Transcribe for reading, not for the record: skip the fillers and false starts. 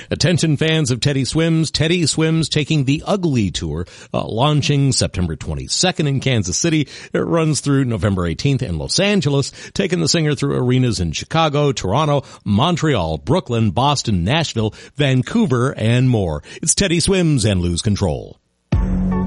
Attention fans of Teddy Swims taking the Ugly Tour, launching September 22nd in Kansas City. It runs through November 18th in Los Angeles, taking the singer through arenas in Chicago, Toronto, Montreal, Brooklyn, Boston, Nashville, Vancouver, and more. It's Teddy Swims and Lose Control.